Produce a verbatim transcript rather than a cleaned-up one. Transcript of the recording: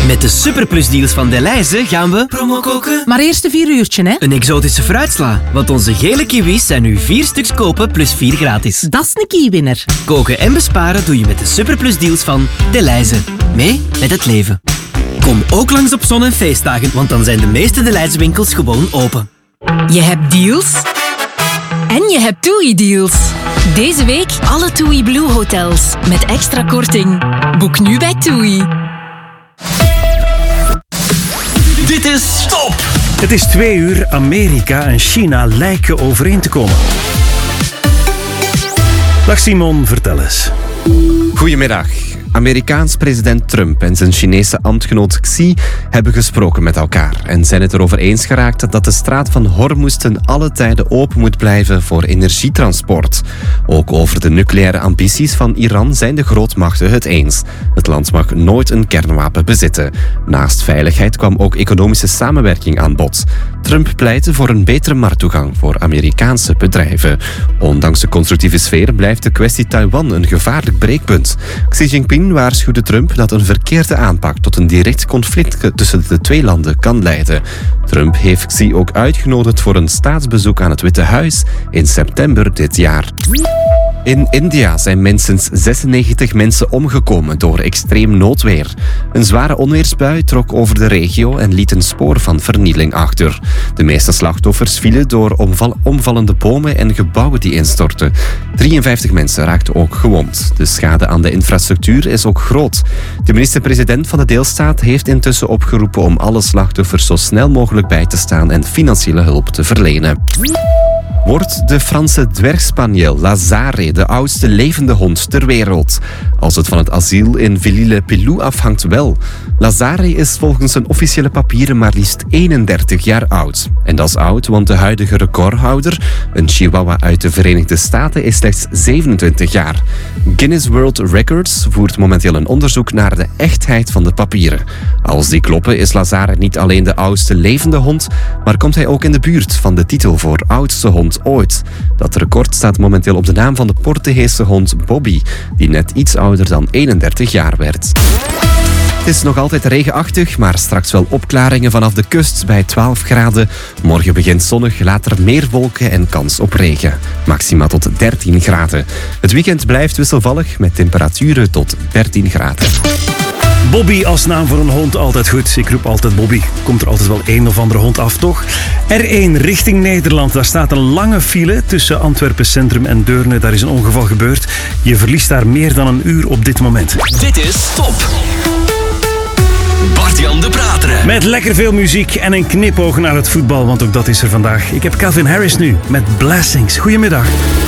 Met de superplusdeals van Delhaize gaan we promo koken. Maar eerst een vier uurtje, hè? Een exotische fruitsla, want onze gele kiwis zijn nu vier stuks kopen plus vier gratis. Dat is een kiewinner. Koken en besparen doe je met de superplusdeals van Delhaize. Mee met het leven. Kom ook langs op zon- en feestdagen, want dan zijn de meeste Delhaize winkels gewoon open. Je hebt deals en je hebt TUI-deals. Deze week alle TUI Blue hotels met extra korting. Boek nu bij TUI. Dit is Top! Het is twee uur. Amerika en China lijken overeen te komen. Dag Simon, vertel eens. Goedemiddag. Amerikaans president Trump en zijn Chinese ambtgenoot Xi hebben gesproken met elkaar en zijn het erover eens geraakt dat de straat van Hormuz ten alle tijden open moet blijven voor energietransport. Ook over de nucleaire ambities van Iran zijn de grootmachten het eens. Het land mag nooit een kernwapen bezitten. Naast veiligheid kwam ook economische samenwerking aan bod. Trump pleitte voor een betere markttoegang voor Amerikaanse bedrijven. Ondanks de constructieve sfeer blijft de kwestie Taiwan een gevaarlijk breekpunt. Xi Jinping waarschuwde Trump dat een verkeerde aanpak tot een direct conflict tussen de twee landen kan leiden. Trump heeft Xi ook uitgenodigd voor een staatsbezoek aan het Witte Huis in september dit jaar. In India zijn minstens zesennegentig mensen omgekomen door extreem noodweer. Een zware onweersbui trok over de regio en liet een spoor van vernieling achter. De meeste slachtoffers vielen door omval- omvallende bomen en gebouwen die instortten. drieënvijftig mensen raakten ook gewond. De schade aan de infrastructuur is ook groot. De minister-president van de deelstaat heeft intussen opgeroepen om alle slachtoffers zo snel mogelijk bij te staan en financiële hulp te verlenen. Wordt de Franse dwergspaniel Lazare de oudste levende hond ter wereld? Als het van het asiel in Villers-le-Pilou afhangt wel. Lazare is volgens zijn officiële papieren maar liefst eenendertig jaar oud. En dat is oud, want de huidige recordhouder, een chihuahua uit de Verenigde Staten, is slechts zevenentwintig jaar. Guinness World Records voert momenteel een onderzoek naar de echtheid van de papieren. Als die kloppen is Lazare niet alleen de oudste levende hond, maar komt hij ook in de buurt van de titel voor oudste hond ooit. Dat record staat momenteel op de naam van de Portugese hond Bobby, die net iets ouder dan eenendertig jaar werd. Het is nog altijd regenachtig, maar straks wel opklaringen vanaf de kust bij twaalf graden. Morgen begint zonnig, later meer wolken en kans op regen. Maxima tot dertien graden. Het weekend blijft wisselvallig met temperaturen tot dertien graden. Bobby als naam voor een hond, altijd goed. Ik roep altijd Bobby. Komt er altijd wel een of andere hond af, toch? R één richting Nederland. Daar staat een lange file tussen Antwerpen Centrum en Deurne. Daar is een ongeval gebeurd. Je verliest daar meer dan een uur op dit moment. Dit is Top! Bart-Jan de Prateren. Met lekker veel muziek en een knipoog naar het voetbal, want ook dat is er vandaag. Ik heb Calvin Harris nu met Blessings. Goedemiddag.